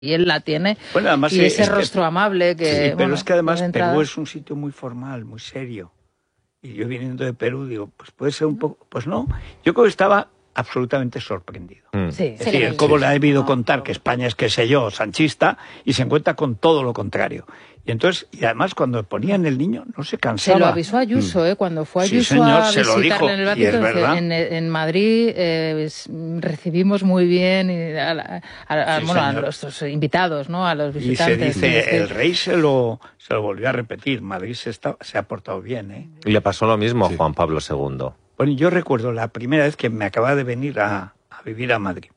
y él la tiene, bueno, además, y ese rostro amable que... Sí, pero bueno, es que además Perú es un sitio muy formal, muy serio. Y yo viniendo de Perú digo, pues puede ser un poco... Pues no, yo creo que estaba absolutamente sorprendido. Sí, es decir, como le ha debido contar que España es, qué sé yo, sanchista, y se encuentra con todo lo contrario. Y entonces, y además cuando ponían el niño no se cansaba. Se lo avisó Ayuso, cuando fue Ayuso, sí, señor, a visitarle en el Vaticano, en Madrid, recibimos muy bien a los invitados, ¿no? A los visitantes. Y se dice, el rey se lo volvió a repetir, Madrid se ha portado bien, ¿eh? Y le pasó lo mismo a Juan Pablo II. Bueno, yo recuerdo la primera vez que me acababa de venir a vivir a Madrid.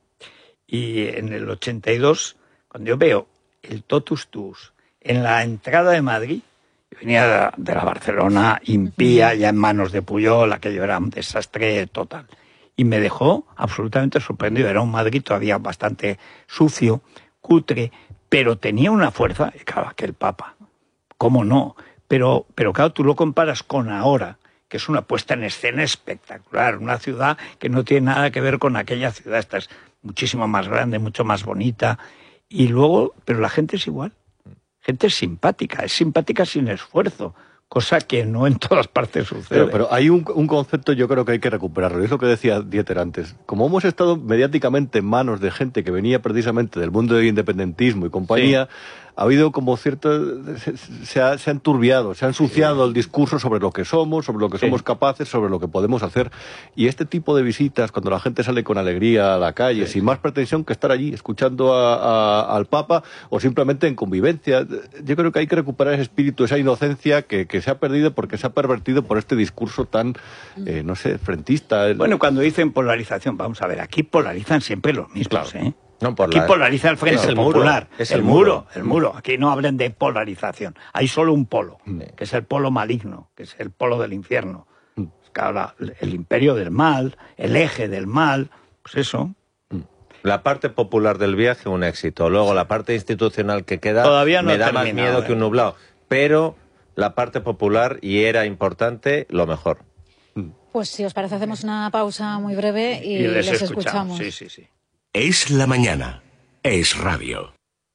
Y en el 82, cuando yo veo el Totus Tuus en la entrada de Madrid, yo venía de la Barcelona impía, ya en manos de Pujol, aquello era un desastre total. Y me dejó absolutamente sorprendido. Era un Madrid todavía bastante sucio, cutre, pero tenía una fuerza, y claro, aquel Papa, ¿cómo no? Pero claro, tú lo comparas con ahora, que es una puesta en escena espectacular, una ciudad que no tiene nada que ver con aquella ciudad, esta es muchísimo más grande, mucho más bonita, y luego, pero la gente es igual, gente es simpática sin esfuerzo, cosa que no en todas partes sucede. Pero hay un concepto, yo creo que hay que recuperarlo, es lo que decía Dieter antes. Como hemos estado mediáticamente en manos de gente que venía precisamente del mundo del independentismo y compañía, ha habido como cierto... Se ha enturbiado, se ha ensuciado el discurso sobre lo que somos capaces, sobre lo que podemos hacer. Y este tipo de visitas, cuando la gente sale con alegría a la calle, sin más pretensión que estar allí escuchando al Papa o simplemente en convivencia, yo creo que hay que recuperar ese espíritu, esa inocencia que se ha perdido porque se ha pervertido por este discurso tan, no sé, frentista. Bueno, cuando dicen polarización, vamos a ver, aquí polarizan siempre los mismos, claro. No, aquí polariza el Frente Popular. Es el muro. Aquí no hablen de polarización. Hay solo un polo, que es el polo maligno, que es el polo del infierno. Claro, el imperio del mal, el eje del mal, pues eso. La parte popular del viaje, un éxito. Luego, la parte institucional que queda, todavía no me da más miedo que un nublado. Pero la parte popular, y era importante, lo mejor. Pues si os parece, hacemos una pausa muy breve y les escuchamos. Sí. Es la mañana. Es radio.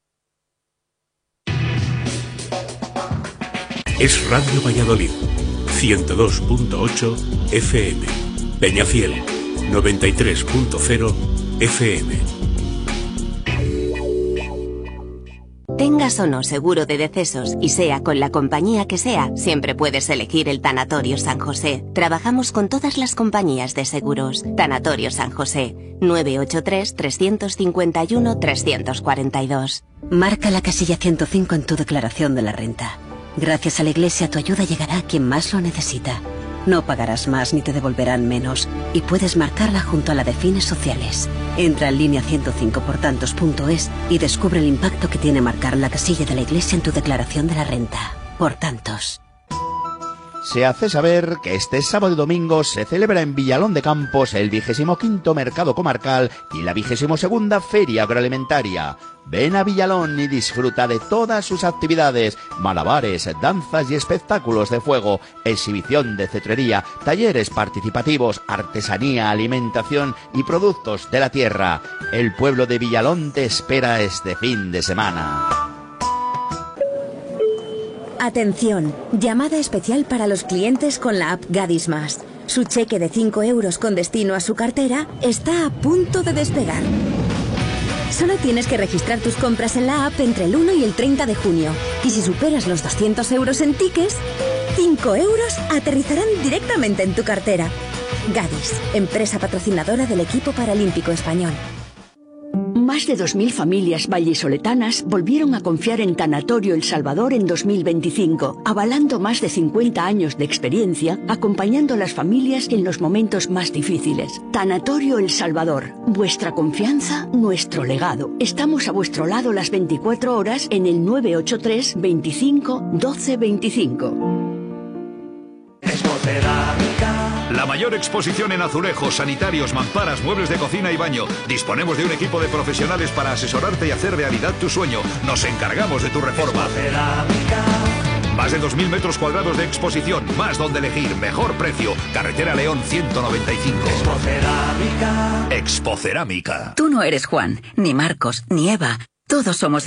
Es Radio Valladolid. 102.8 FM. Peñafiel. 93.0 FM. Tengas o no seguro de decesos y sea con la compañía que sea, siempre puedes elegir el Tanatorio San José. Trabajamos con todas las compañías de seguros. Tanatorio San José, 983-351-342. Marca la casilla 105 en tu declaración de la renta. Gracias a la Iglesia, tu ayuda llegará a quien más lo necesita. No pagarás más ni te devolverán menos. Y puedes marcarla junto a la de fines sociales. Entra en línea 105portantos.es y descubre el impacto que tiene marcar la casilla de la Iglesia en tu declaración de la renta. Por tantos. Se hace saber que este sábado y domingo se celebra en Villalón de Campos el 25º Mercado Comarcal y la 22ª Feria Agroalimentaria. Ven a Villalón y disfruta de todas sus actividades, malabares, danzas y espectáculos de fuego, exhibición de cetrería, talleres participativos, artesanía, alimentación y productos de la tierra. El pueblo de Villalón te espera este fin de semana. Atención, llamada especial para los clientes con la app Gadis Más. Su cheque de 5 euros con destino a su cartera está a punto de despegar. Solo tienes que registrar tus compras en la app entre el 1 y el 30 de junio. Y si superas los 200 euros en tickets, 5 euros aterrizarán directamente en tu cartera. Gadis, empresa patrocinadora del equipo paralímpico español. Más de 2.000 familias vallisoletanas volvieron a confiar en Tanatorio El Salvador en 2025, avalando más de 50 años de experiencia, acompañando a las familias en los momentos más difíciles. Tanatorio El Salvador, vuestra confianza, nuestro legado. Estamos a vuestro lado las 24 horas en el 983 25 12 25. La mayor exposición en azulejos, sanitarios, mamparas, muebles de cocina y baño. Disponemos de un equipo de profesionales para asesorarte y hacer realidad tu sueño. Nos encargamos de tu reforma. Más de 2.000 metros cuadrados de exposición, más donde elegir, mejor precio. Carretera León 195. Expocerámica. Tú no eres Juan, ni Marcos, ni Eva. Todos somos